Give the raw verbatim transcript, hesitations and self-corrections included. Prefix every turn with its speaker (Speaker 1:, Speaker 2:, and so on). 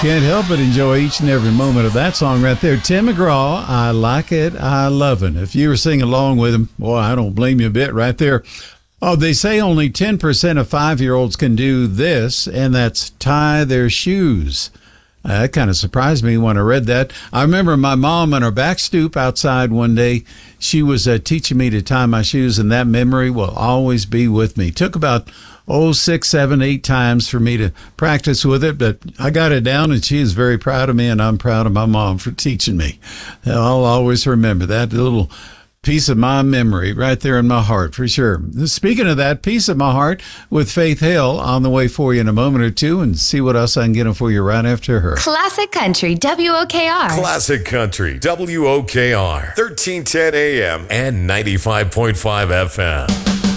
Speaker 1: Can't help but enjoy each and every moment of that song right there. Tim McGraw, I Like It, I Love It. If you were singing along with him, boy, I don't blame you a bit right there. Oh, they say only ten percent of five-year-olds can do this, and that's tie their shoes. Uh, that kind of surprised me when I read that. I remember my mom on her back stoop outside one day. She was uh, teaching me to tie my shoes, and that memory will always be with me. It took about, oh, six, seven, eight times for me to practice with it, but I got it down, and she is very proud of me, and I'm proud of my mom for teaching me. I'll always remember that little piece of my memory right there in my heart, for sure. Speaking of that, piece of my heart with Faith Hill on the way for you in a moment or two, and see what else I can get for you right after her.
Speaker 2: Classic Country, W O K R.
Speaker 3: Classic Country, W O K R, thirteen ten A M and ninety-five point five F M.